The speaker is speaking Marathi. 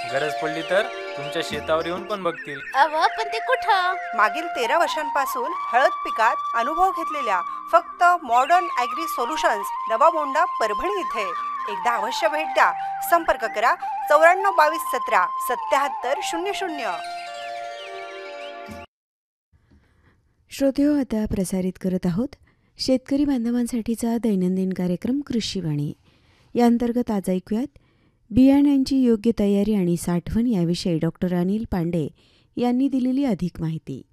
गरज पडली तर तुमच्या शेतावर येऊन पण बघतील. अव पण ते कुठं? मागील 13 वर्षांपासून हळद पिकात अनुभव घेतलेल्या फक्त मॉडर्न ॲग्री सोल्युशन्स नवामोंडा परभणी इथे एकदा अवश्य भेट द्या. संपर्क करा 942217 7700. श्रोतेहो, आता प्रसारित करत आहोत शेतकरी बांधवांसाठीचा दैनंदिन कार्यक्रम कृषीवाणी. या अंतर्गत आज ऐकूयात बियाण्यांची योग्य तयारी आणि साठवण याविषयी डॉक्टर अनिल पांडे यांनी दिलेली अधिक माहिती.